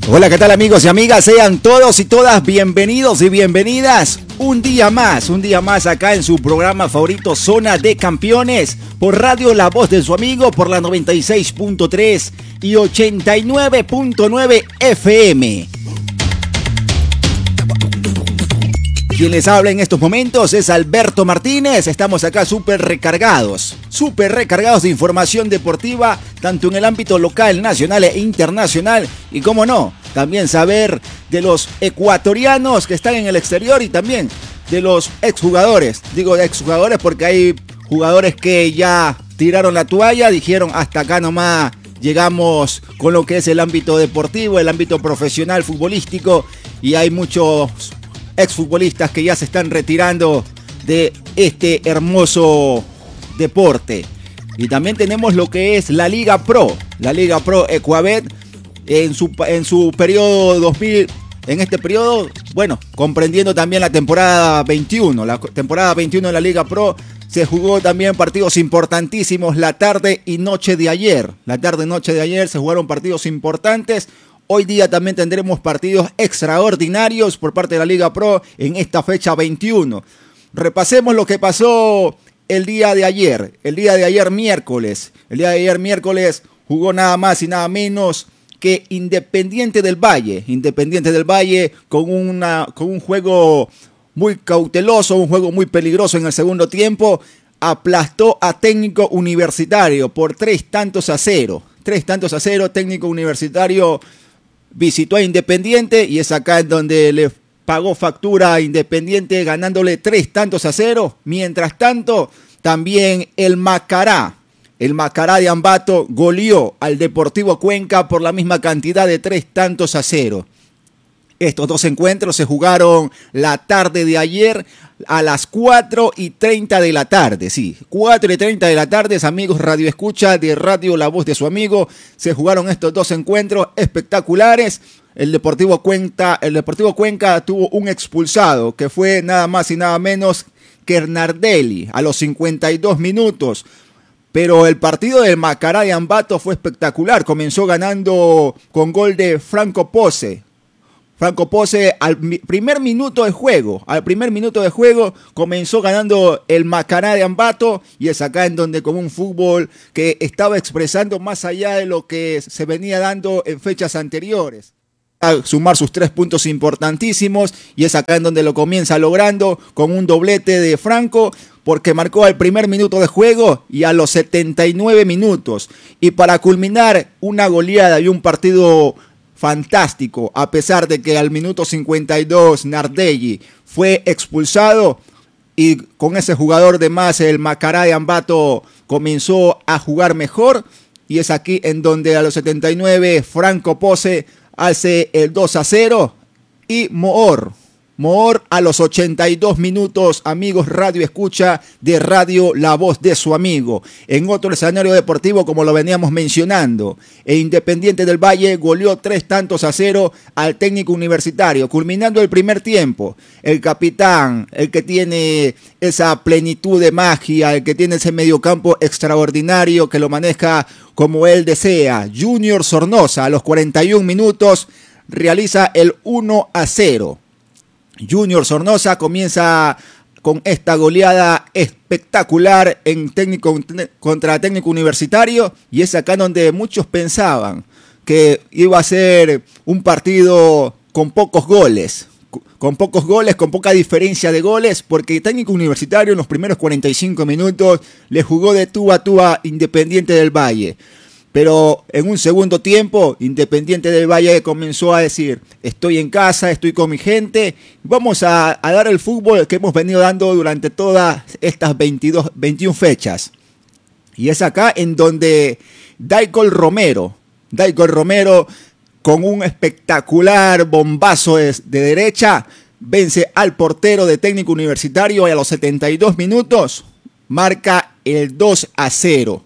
Hola, ¿qué tal amigos y amigas? Sean todos y todas bienvenidos y bienvenidas un día más acá en su programa favorito Zona de Campeones por Radio La Voz de su Amigo por la 96.3 y 89.9 FM. Quien les habla en estos momentos es Alberto Martínez. Estamos acá súper recargados de información deportiva, tanto en el ámbito local, nacional e internacional. Y cómo no, también saber de los ecuatorianos que están en el exterior y también de los exjugadores. Digo de exjugadores porque hay jugadores que ya tiraron la toalla, dijeron hasta acá nomás llegamos con lo que es el ámbito deportivo, el ámbito profesional futbolístico, y hay muchos exfutbolistas que ya se están retirando de este hermoso deporte. Y también tenemos lo que es la Liga Pro Ecuabet en su periodo 2000, en este periodo, bueno, comprendiendo también la temporada 21. La temporada 21 de la Liga Pro se jugó también partidos importantísimos la tarde y noche de ayer. La tarde y noche de ayer se jugaron partidos importantes. Hoy día también tendremos partidos extraordinarios por parte de la Liga Pro en esta fecha 21. Repasemos lo que pasó el día de ayer. El día de ayer miércoles jugó nada más y nada menos que Independiente del Valle con un juego muy cauteloso, un juego muy peligroso en el segundo tiempo. Aplastó a Técnico Universitario por 3-0. Técnico Universitario visitó a Independiente y es acá en donde le pagó factura a Independiente ganándole 3-0. Mientras tanto, también el Macará de Ambato goleó al Deportivo Cuenca por la misma cantidad de 3-0. Estos dos encuentros se jugaron la tarde de ayer a las 4:30 de la tarde. Sí, 4:30 de la tarde, amigos Radio Escucha de Radio La Voz de su Amigo. Se jugaron estos dos encuentros espectaculares. El Deportivo Cuenca tuvo un expulsado que fue nada más y nada menos que Hernardelli a los 52 minutos. Pero el partido del Macará de Ambato fue espectacular. Comenzó ganando con gol de Franco Pose al primer minuto de juego comenzó ganando el Macará de Ambato, y es acá en donde con un fútbol que estaba expresando más allá de lo que se venía dando en fechas anteriores. A sumar sus 3 puntos importantísimos, y es acá en donde lo comienza logrando con un doblete de Franco, porque marcó al primer minuto de juego y a los 79 minutos. Y para culminar, una goleada y un partido fantástico, a pesar de que al minuto 52 Nardelli fue expulsado, y con ese jugador de más el Macará de Ambato comenzó a jugar mejor, y es aquí en donde a los 79 Franco Pose hace el 2-0, y Moor a los 82 minutos, amigos Radio Escucha de Radio La Voz de su Amigo. En otro escenario deportivo, como lo veníamos mencionando, el Independiente del Valle goleó 3-0 al Técnico Universitario, culminando el primer tiempo. El capitán, el que tiene esa plenitud de magia, el que tiene ese mediocampo extraordinario que lo maneja como él desea, Junior Sornosa, a los 41 minutos realiza el 1-0. Junior Sornosa comienza con esta goleada espectacular contra Técnico Universitario, y es acá donde muchos pensaban que iba a ser un partido con pocos goles, con poca diferencia de goles, porque Técnico Universitario en los primeros 45 minutos le jugó de tú a tú a Independiente del Valle. Pero en un segundo tiempo, Independiente del Valle comenzó a decir: estoy en casa, estoy con mi gente, vamos a dar el fútbol que hemos venido dando durante todas estas 21 fechas. Y es acá en donde Daicol Romero, con un espectacular bombazo de derecha, vence al portero de Técnico Universitario, y a los 72 minutos marca el 2-0.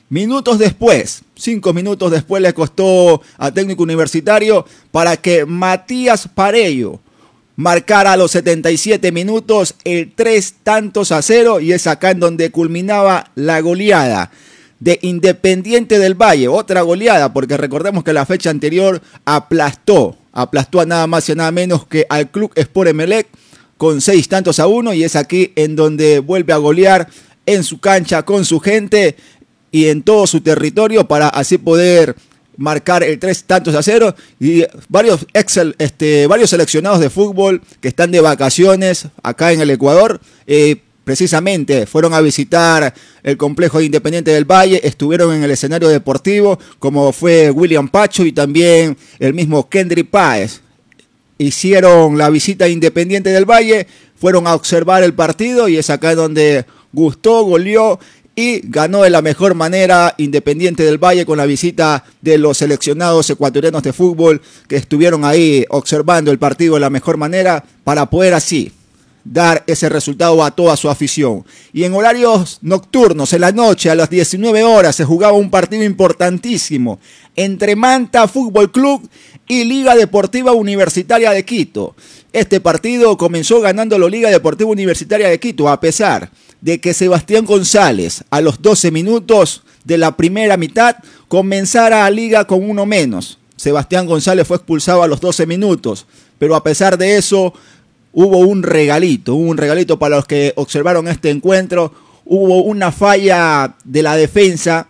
5 minutos después le costó a Técnico Universitario para que Matías Parello marcara a los 77 minutos el 3-0, y es acá en donde culminaba la goleada de Independiente del Valle. Otra goleada, porque recordemos que la fecha anterior aplastó a nada más y nada menos que al Club Sport Emelec con 6-1, y es aquí en donde vuelve a golear en su cancha con su gente y en todo su territorio para así poder marcar el 3-0. Y varios seleccionados de fútbol que están de vacaciones acá en el Ecuador, precisamente fueron a visitar el complejo de Independiente del Valle, estuvieron en el escenario deportivo, como fue William Pacho y también el mismo Kendry Páez. Hicieron la visita a Independiente del Valle, fueron a observar el partido y es acá donde gustó, goleó y ganó de la mejor manera Independiente del Valle con la visita de los seleccionados ecuatorianos de fútbol que estuvieron ahí observando el partido de la mejor manera para poder así dar ese resultado a toda su afición. Y en horarios nocturnos, en la noche, a las 19 horas, se jugaba un partido importantísimo entre Manta Fútbol Club y Liga Deportiva Universitaria de Quito. Este partido comenzó ganando la Liga Deportiva Universitaria de Quito, a pesar de que Sebastián González, a los 12 minutos de la primera mitad, comenzara a Liga con uno menos. Sebastián González fue expulsado a los 12 minutos, pero a pesar de eso, hubo un regalito para los que observaron este encuentro. Hubo una falla de la defensa,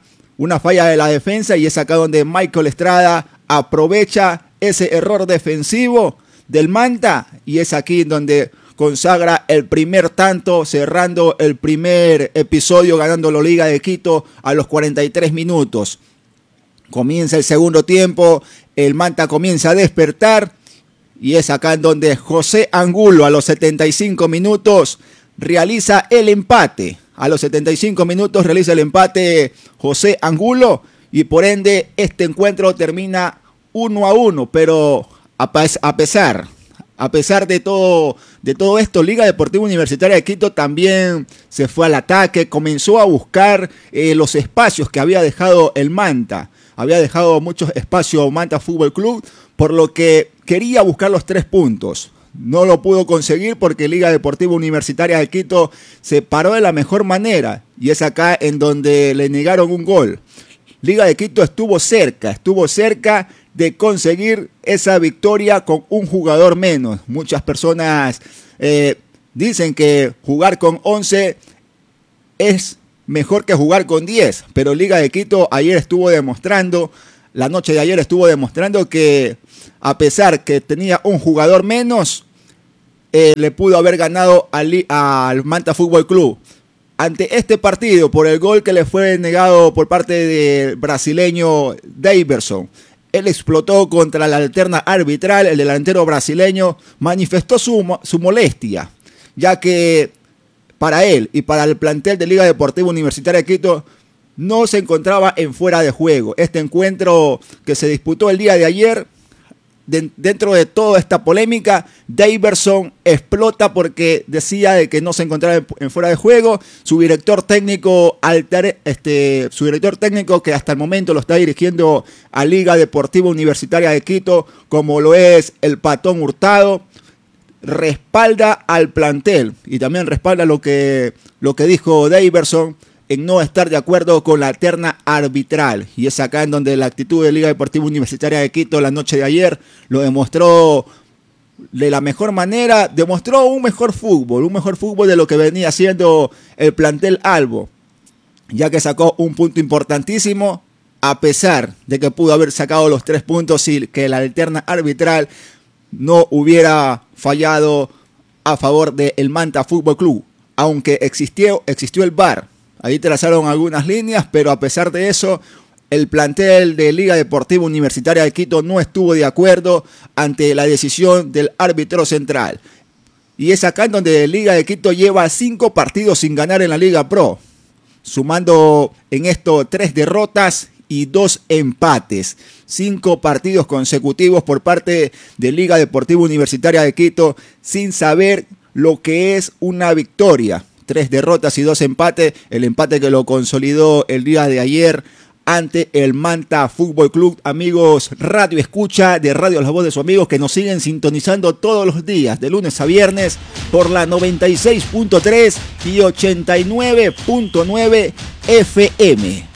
y es acá donde Michael Estrada aprovecha ese error defensivo del Manta y es aquí donde consagra el primer tanto, cerrando el primer episodio, ganando la Liga de Quito a los 43 minutos. Comienza el segundo tiempo, el Manta comienza a despertar. Y es acá en donde José Angulo a los 75 minutos realiza el empate. A los 75 minutos realiza el empate José Angulo y por ende este encuentro termina 1-1. Pero a pesar de todo esto, Liga Deportiva Universitaria de Quito también se fue al ataque, comenzó a buscar los espacios que había dejado el Manta. Había dejado muchos espacios Manta Fútbol Club, por lo que quería buscar los 3 puntos. No lo pudo conseguir porque Liga Deportiva Universitaria de Quito se paró de la mejor manera y es acá en donde le negaron un gol. Liga de Quito estuvo cerca de conseguir esa victoria con un jugador menos. Muchas personas dicen que jugar con 11 es mejor que jugar con 10, pero Liga de Quito la noche de ayer estuvo demostrando que a pesar que tenía un jugador menos, le pudo haber ganado al Manta Fútbol Club. Ante este partido, por el gol que le fue negado por parte del brasileño Daverson, él explotó contra la alterna arbitral. El delantero brasileño manifestó su molestia, ya que para él y para el plantel de Liga Deportiva Universitaria de Quito no se encontraba en fuera de juego. Este encuentro que se disputó el día de ayer, dentro de toda esta polémica, Daverson explota porque decía de que no se encontraba en fuera de juego. Su director técnico que hasta el momento lo está dirigiendo a Liga Deportiva Universitaria de Quito, como lo es el Patón Hurtado, respalda al plantel y también respalda lo que dijo Daverson en no estar de acuerdo con la terna arbitral. Y es acá en donde la actitud de Liga Deportiva Universitaria de Quito la noche de ayer lo demostró de la mejor manera, demostró un mejor fútbol de lo que venía haciendo el plantel albo, ya que sacó un punto importantísimo, a pesar de que pudo haber sacado los 3 puntos y que la terna arbitral no hubiera fallado a favor del Manta Fútbol Club, aunque existió el VAR. Ahí trazaron algunas líneas, pero a pesar de eso, el plantel de Liga Deportiva Universitaria de Quito no estuvo de acuerdo ante la decisión del árbitro central. Y es acá en donde Liga de Quito lleva 5 partidos sin ganar en la Liga Pro, sumando en esto 3 derrotas y 2 empates. 5 partidos consecutivos por parte de Liga Deportiva Universitaria de Quito sin saber lo que es una victoria. 3 derrotas y 2 empates, el empate que lo consolidó el día de ayer ante el Manta Fútbol Club. Amigos Radio Escucha de Radio La Voz de sus amigos que nos siguen sintonizando todos los días, de lunes a viernes, por la 96.3 y 89.9 FM.